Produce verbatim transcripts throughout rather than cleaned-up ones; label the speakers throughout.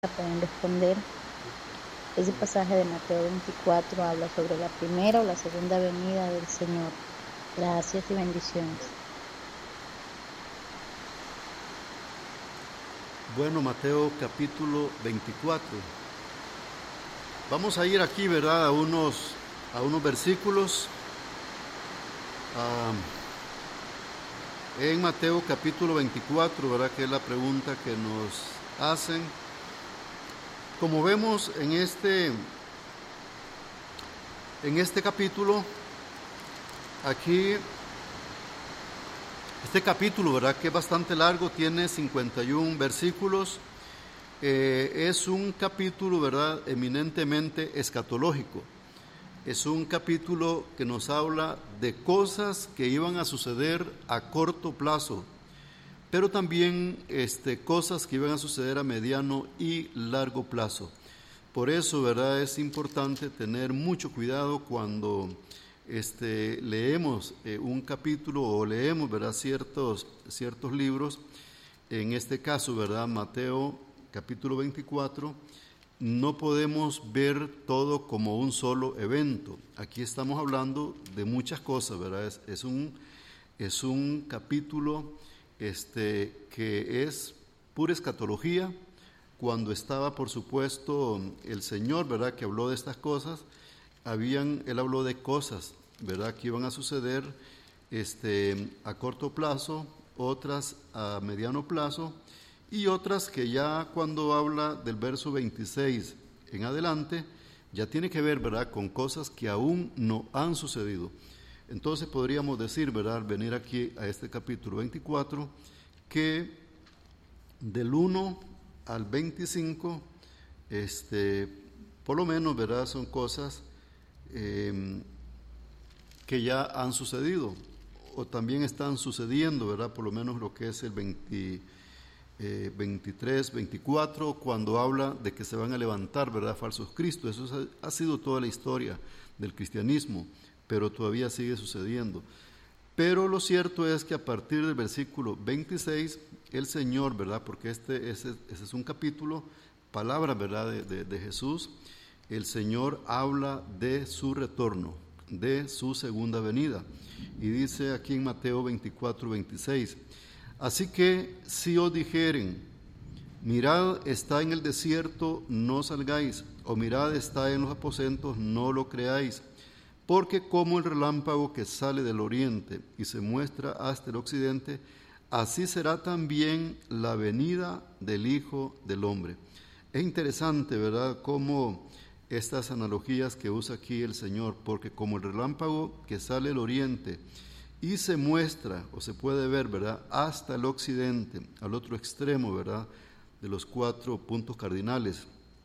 Speaker 1: pueden responder. Ese pasaje de Mateo veinticuatro habla sobre la primera o la segunda venida del Señor. Gracias y bendiciones.
Speaker 2: Bueno, Mateo capítulo veinticuatro. Vamos a ir aquí, ¿verdad? A unos, a unos versículos. Uh, en Mateo capítulo veinticuatro, ¿verdad? Que es la pregunta que nos hacen. Como vemos en este, en este capítulo, aquí, este capítulo, ¿verdad? Que es bastante largo, tiene cincuenta y uno versículos, eh, es un capítulo, ¿verdad? Eminentemente escatológico. Es un capítulo que nos habla de cosas que iban a suceder a corto plazo, pero también este, cosas que iban a suceder a mediano y largo plazo. Por eso, ¿verdad? Es importante tener mucho cuidado cuando este, leemos eh, un capítulo o leemos, ¿verdad? Ciertos, ciertos libros. En este caso, ¿verdad? Mateo capítulo veinticuatro, no podemos ver todo como un solo evento. Aquí estamos hablando de muchas cosas, ¿verdad? Es, es, un, es un capítulo Este, que es pura escatología. Cuando estaba, por supuesto, el Señor, ¿verdad?, que habló de estas cosas, habían, él habló de cosas, ¿verdad?, que iban a suceder este, a corto plazo, otras a mediano plazo, y otras que ya cuando habla del verso veintiséis en adelante, ya tiene que ver, ¿verdad?, con cosas que aún no han sucedido. Entonces podríamos decir, ¿verdad?, al venir aquí a este capítulo veinticuatro, que del uno al veinticinco, este, por lo menos, ¿verdad?, son cosas eh, que ya han sucedido, o también están sucediendo, ¿verdad?, por lo menos lo que es el veinte, eh, veintitrés, veinticuatro, cuando habla de que se van a levantar, ¿verdad?, falsos cristos. Eso ha sido toda la historia del cristianismo, pero todavía sigue sucediendo. Pero lo cierto es que a partir del versículo veintiséis, el Señor, ¿verdad? Porque este, ese, ese es un capítulo, palabra, ¿verdad?, de, de, de Jesús, el Señor habla de su retorno, de su segunda venida. Y dice aquí en Mateo veinticuatro, veintiséis, así que si os dijeren, mirad, está en el desierto, no salgáis, o mirad, está en los aposentos, no lo creáis. Porque como el relámpago que sale del oriente y se muestra hasta el occidente, así será también la venida del Hijo del Hombre. Es interesante, ¿verdad?, cómo estas analogías que usa aquí el Señor, porque como el relámpago que sale del oriente y se muestra, o se puede ver, ¿verdad?, hasta el occidente, al otro extremo, ¿verdad?, de los cuatro puntos cardinales,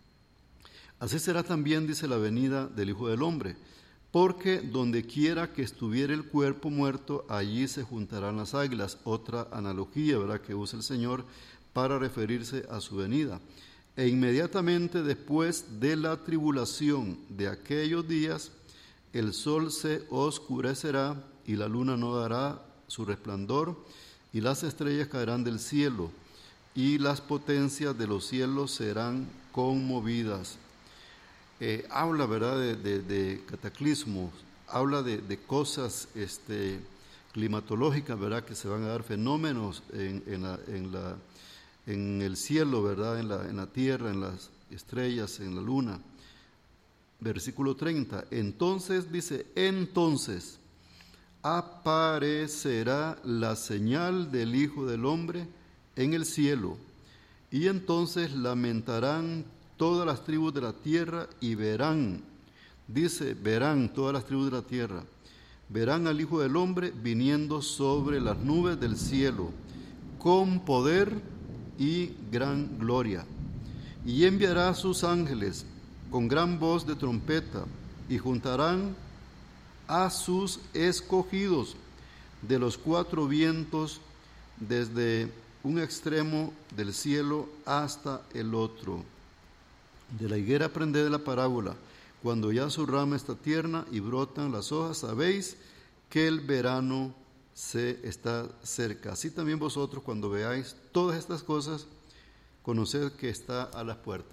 Speaker 2: así será también, dice, la venida del Hijo del Hombre. Porque donde quiera que estuviera el cuerpo muerto, allí se juntarán las águilas. Otra analogía, ¿verdad?, que usa el Señor para referirse a su venida. E inmediatamente después de la tribulación de aquellos días, el sol se oscurecerá y la luna no dará su resplandor, y las estrellas caerán del cielo, y las potencias de los cielos serán conmovidas. Eh, habla, ¿verdad?, de, de, de cataclismos, habla de, de cosas este, climatológicas, ¿verdad?, que se van a dar, fenómenos en, en, la, en, la, en el cielo, ¿verdad?, en la, en la tierra, en las estrellas, en la luna. Versículo treinta, entonces dice, entonces aparecerá la señal del Hijo del Hombre en el cielo, y entonces lamentarán todas las tribus de la tierra y verán, dice, verán todas las tribus de la tierra, verán al Hijo del Hombre viniendo sobre las nubes del cielo, con poder y gran gloria. Y enviará a sus ángeles con gran voz de trompeta, y juntarán a sus escogidos de los cuatro vientos, desde un extremo del cielo hasta el otro. De la higuera aprended la parábola, cuando ya su rama está tierna y brotan las hojas, sabéis que el verano se está cerca. Así también vosotros, cuando veáis todas estas cosas, conoced que está a las puertas.